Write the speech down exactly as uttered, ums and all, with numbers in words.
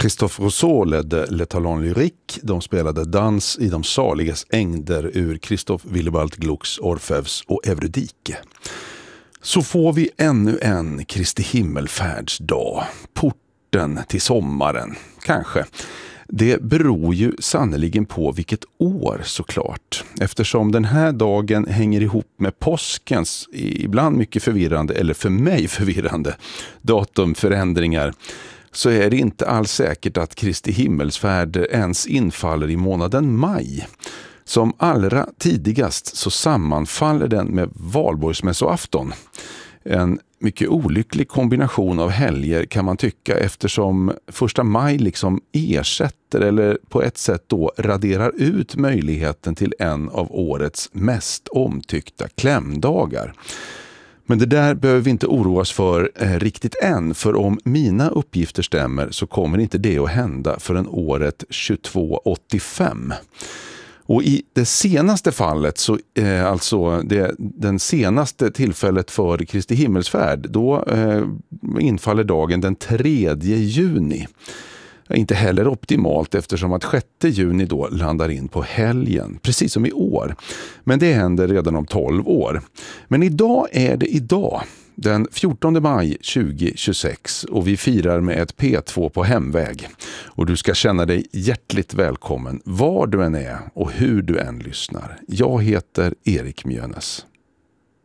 Christophe Rousseau ledde Le Talon Lyrique. De spelade Dans i de saligas ängder ur Christoph Willibald Glucks Orfeus och Eurydike. Så får vi ännu en Kristi himmelfärdsdag. Porten till sommaren, kanske. Det beror ju sannoliken på vilket år såklart. Eftersom den här dagen hänger ihop med påskens ibland mycket förvirrande, eller för mig förvirrande, datumförändringar, så är det inte alls säkert att Kristi himmelsfärd ens infaller i månaden maj. Som allra tidigast så sammanfaller den med valborgsmässoafton. En mycket olycklig kombination av helger kan man tycka, eftersom första maj liksom ersätter eller på ett sätt då raderar ut möjligheten till en av årets mest omtyckta klämdagar. Men det där behöver vi inte oroa oss för eh, riktigt än, för om mina uppgifter stämmer så kommer inte det att hända förrän året tjugotvå åttiofem. Och i det senaste fallet, så eh, alltså det den senaste tillfället för Kristi himmelsfärd, då eh, infaller dagen den tredje juni. Inte heller optimalt, eftersom att sjätte juni då landar in på helgen, precis som i år. Men det händer redan om tolv år. Men idag är det idag, den fjortonde maj tjugohundratjugosex, och vi firar med ett P två på hemväg. Och du ska känna dig hjärtligt välkommen var du än är och hur du än lyssnar. Jag heter Erik Mjönes.